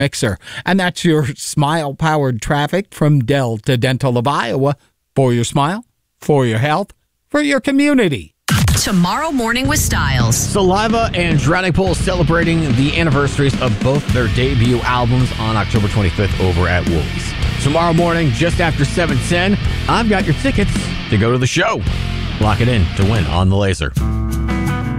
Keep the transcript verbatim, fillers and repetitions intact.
Mixer. And that's your smile-powered traffic from Dell to Dental of Iowa. For your smile, for your health, for your community. Tomorrow Morning with Styles. Saliva and Drowning Pool celebrating the anniversaries of both their debut albums on October twenty-fifth over at Woolies. Tomorrow morning, just after seven ten, I've got your tickets to go to the show. Lock it in to win on the Laser.